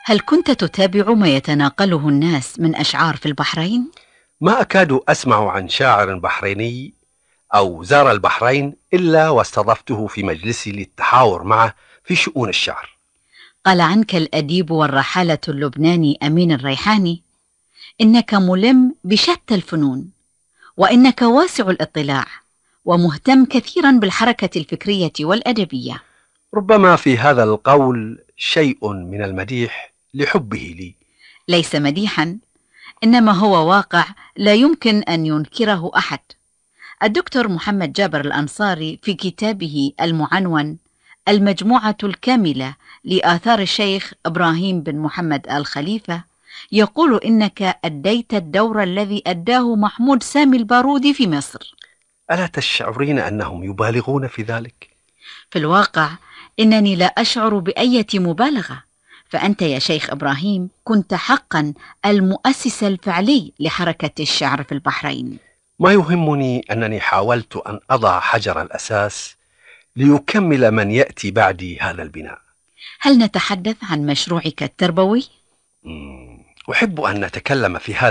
هل كنت تتابع ما يتناقله الناس من أشعار في البحرين؟ ما أكاد أسمع عن شاعر بحريني أو زار البحرين إلا واستضفته في مجلسي للتحاور معه في شؤون الشعر. قال عنك الأديب والرحالة اللبناني أمين الريحاني إنك ملم بشتى الفنون، وإنك واسع الاطلاع ومهتم كثيرا بالحركة الفكرية والأدبية. ربما في هذا القول شيء من المديح لحبه لي. ليس مديحا، إنما هو واقع لا يمكن أن ينكره أحد. الدكتور محمد جابر الأنصاري في كتابه المعنون المجموعة الكاملة لآثار الشيخ إبراهيم بن محمد آل خليفة يقول إنك أديت الدور الذي أداه محمود سامي البارودي في مصر. ألا تشعرين أنهم يبالغون في ذلك؟ في الواقع إنني لا أشعر بأية مبالغة، فأنت يا شيخ إبراهيم كنت حقا المؤسس الفعلي لحركة الشعر في البحرين. ما يهمني أنني حاولت أن أضع حجر الأساس ليكمل من يأتي بعدي هذا البناء. هل نتحدث عن مشروعك التربوي؟ أحب أن نتكلم في هذا